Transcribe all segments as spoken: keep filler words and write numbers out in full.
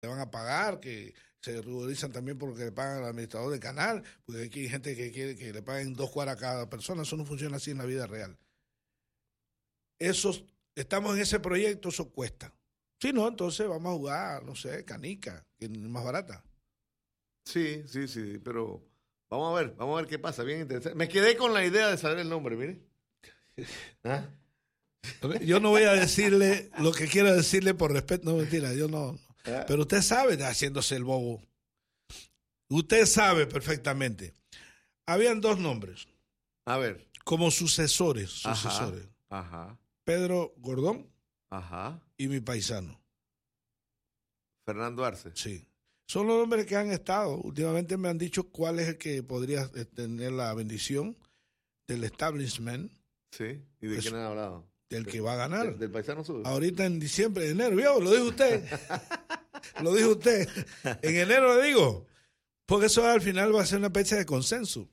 le van a pagar, que se ruborizan también porque le pagan al administrador del canal, porque aquí hay gente que quiere que le paguen dos cuadras a cada persona. Eso no funciona así en la vida real. Eso, estamos en ese proyecto, eso cuesta. Si no, entonces vamos a jugar, no sé, canica, que es más barata. Sí, sí, sí, pero vamos a ver, vamos a ver qué pasa, bien interesante. Me quedé con la idea de saber el nombre, mire. ¿Ah? Yo no voy a decirle lo que quiero decirle por respeto, no mentira, yo no. ¿Ah? Pero usted sabe, haciéndose el bobo. Usted sabe perfectamente. Habían dos nombres. A ver. Como sucesores, sucesores. Ajá. Ajá. Pedro Gordón. Ajá. Y mi paisano. Fernando Arce. Sí. Son los nombres que han estado. Últimamente me han dicho cuál es el que podría tener la bendición del establishment. Sí. ¿Y de quién han hablado? Del que va a ganar. Del, del paisano sur. Ahorita en diciembre, en enero. ¿Vio? Lo dijo usted. Lo dijo usted. En enero le digo. Porque eso al final va a ser una fecha de consenso.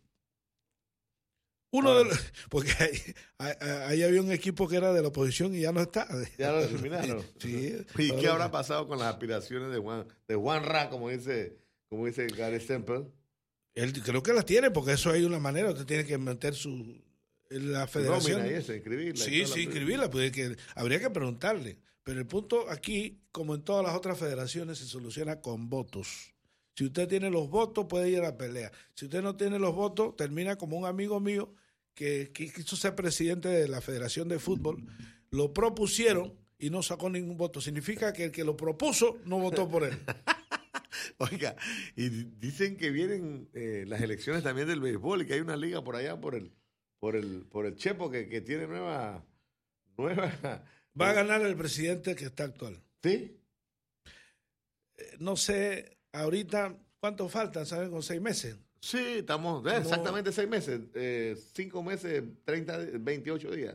Uno ah. de los, porque ahí, ahí había un equipo que era de la oposición y ya no está. Ya lo eliminaron. Sí. ¿Y qué habrá pasado con las aspiraciones de Juan, de Juan Ra, como dice, como dice Gary Semple? Él creo que las tiene, porque eso hay una manera, usted tiene que meter su en la federación. Nómina y eso, inscribirla. Sí, sí, inscribirla, pues que, habría que preguntarle. Pero el punto aquí, como en todas las otras federaciones, se soluciona con votos. Si usted tiene los votos, puede ir a la pelea. Si usted no tiene los votos, termina como un amigo mío que, que quiso ser presidente de la Federación de Fútbol. Lo propusieron y no sacó ningún voto. Significa que el que lo propuso no votó por él. Oiga, y dicen que vienen eh, las elecciones también del béisbol y que hay una liga por allá por el por el por el Chepo que, que tiene nueva nueva va a ganar el presidente que está actual. ¿Sí? Eh, no sé ahorita cuánto faltan, ¿saben? Con seis meses. Sí, estamos eh, no, exactamente seis meses, eh, cinco meses, treinta, veintiocho días.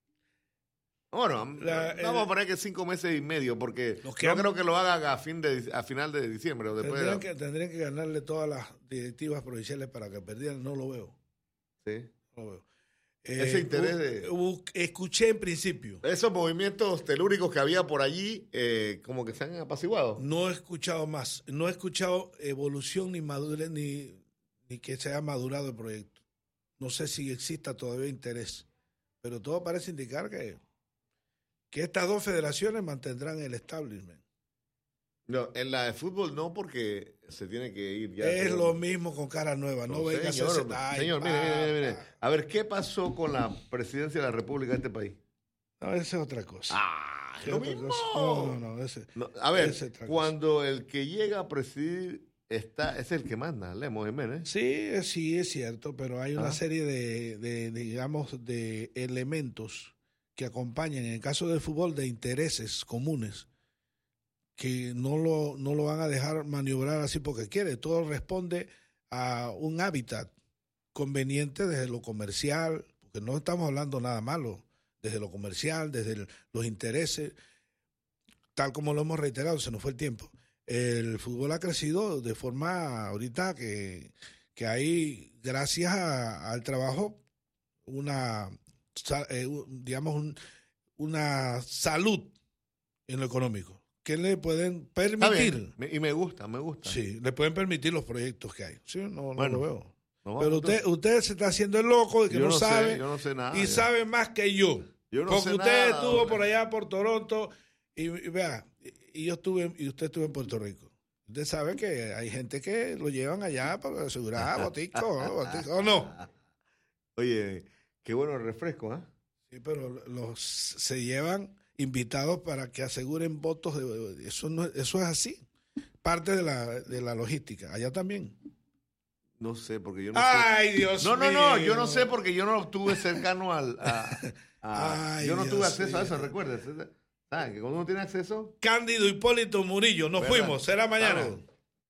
Bueno, la, vamos eh, a poner que cinco meses y medio, porque no han, creo que lo hagan a fin de a final de diciembre. O después tendrían, de la... que, tendrían que ganarle todas las directivas provinciales para que perdieran. No lo veo. Sí. No lo veo. Ese eh, interés uh, de... Uh, escuché en principio. Esos movimientos telúricos que había por allí, eh, como que se han apaciguado. No he escuchado más. No he escuchado evolución ni madurez, ni, ni que se haya madurado el proyecto. No sé si exista todavía interés. Pero todo parece indicar que... que estas dos federaciones mantendrán el establishment. No, en la de fútbol no, porque se tiene que ir ya. Es lo mismo con cara nueva, no, no venga señor, a hacerse... Ay, señor, mire, mire, mire, mire. A ver, ¿qué pasó con la presidencia de la República de este país? No, esa es otra cosa. Ah, es lo mismo. No, no, no, ese, no. A ver, cuando el que llega a presidir está, es el que manda, Lemos Jiménez. Sí, sí, es cierto, pero hay una ¿Ah? serie de, de, digamos, de elementos que acompañan, en el caso del fútbol, de intereses comunes, que no lo, no lo van a dejar maniobrar así porque quiere. Todo responde a un hábitat conveniente desde lo comercial, porque no estamos hablando nada malo, desde lo comercial, desde el, los intereses, tal como lo hemos reiterado, se nos fue el tiempo. El fútbol ha crecido de forma ahorita que, que hay, gracias a, al trabajo, una... Eh, digamos un, una salud en lo económico que le pueden permitir y me gusta, me gusta sí, le pueden permitir los proyectos que hay. Sí, no, bueno, no lo veo no, pero usted, usted se está haciendo el loco y que yo no, no sabe sé, yo no sé nada, y ya. sabe más que yo, yo no porque sé usted nada, estuvo hombre. por allá por Toronto y, y vea y yo estuve y usted estuvo en Puerto Rico. Usted sabe que hay gente que lo llevan allá para asegurar botico, ¿no? Botico, ¿o no? Oye, qué bueno el refresco, ¿ah? ¿eh? Sí, pero los se llevan invitados para que aseguren votos. De, eso no, eso es así. Parte de la de la logística. Allá también. No sé, porque yo no Ay, sé. Dios no, mío. No, no, yo no sé porque yo no estuve cercano al... A, a, Ay, yo no Dios tuve acceso mío. a eso, recuerdas. ¿Sabes? Que cuando uno tiene acceso... Cándido Hipólito Murillo, nos ¿verdad? Fuimos. Será mañana. Vamos.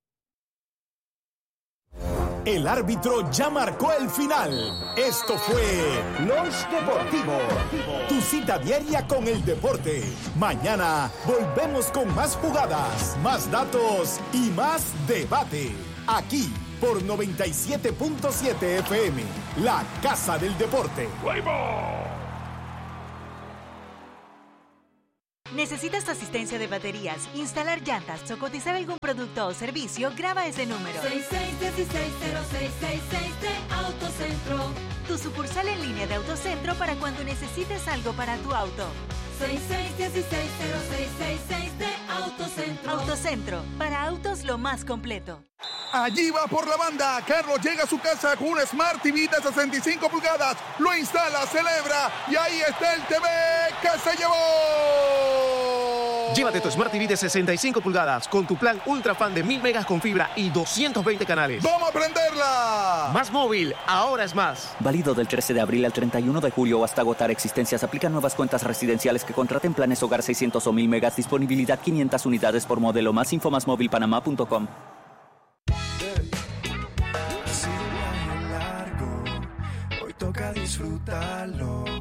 El árbitro ya marcó el final. Esto fue Lunch Deportivo, tu cita diaria con el deporte. Mañana volvemos con más jugadas, más datos y más debate. Aquí por noventa y siete punto siete F M, la Casa del Deporte. ¿Necesitas asistencia de baterías, instalar llantas o cotizar algún producto o servicio? Graba ese número. seis seis uno seis cero seis seis seis de Autocentro. Tu sucursal en línea de Autocentro para cuando necesites algo para tu auto. seis seis uno seis cero seis seis seis de Autocentro. Autocentro, para autos lo más completo. Allí va por la banda. Carlos llega a su casa con un Smart T V de sesenta y cinco pulgadas. Lo instala, celebra y ahí está el T V que se llevó. Llévate tu Smart T V de sesenta y cinco pulgadas con tu plan Ultra Fan de mil megas con fibra y doscientos veinte canales. ¡Vamos a prenderla! Más móvil, ahora es más. Válido del trece de abril al treinta y uno de julio o hasta agotar existencias. Aplican nuevas cuentas residenciales que contraten planes hogar seiscientos o mil megas. Disponibilidad quinientas unidades por modelo. Más info más móvil panamá punto com. Ha sido un viaje largo, hoy toca disfrutarlo.